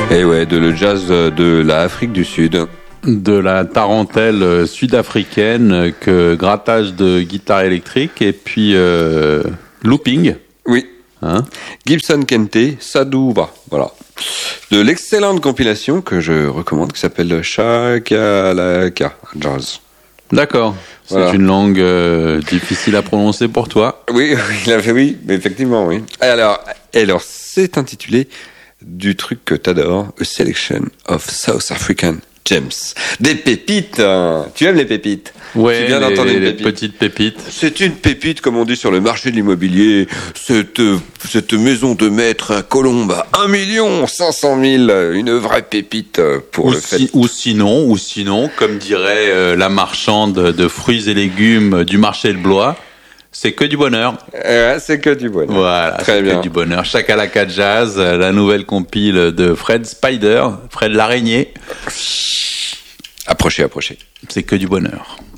Et ouais, le jazz de l'Afrique du Sud. De la tarentelle sud-africaine, que grattage de guitare électrique et puis looping. Oui. Hein? Gibson Kente, Sadouba. Voilà. De l'excellente compilation que je recommande qui s'appelle Shakalaka Jazz. D'accord. Voilà. C'est une langue difficile à prononcer pour toi. Oui, oui, effectivement, oui. Alors, c'est intitulé du truc que t'adores, A Selection of South African Gems. Des pépites. Tu aimes les pépites? Ouais, tu viens d'entendre une pépite. petites pépites. C'est une pépite, comme on dit sur le marché de l'immobilier. Cette maison de maître à Colombe à 1 500 000, une vraie pépite pour le fait. Ou sinon, comme dirait la marchande de fruits et légumes du marché de Blois, c'est que du bonheur. C'est que du bonheur. Voilà, très bien. Que du bonheur. Shakalaka Jazz, la nouvelle compile de Fred Spider, Fred l'araignée. Approchez. C'est que du bonheur.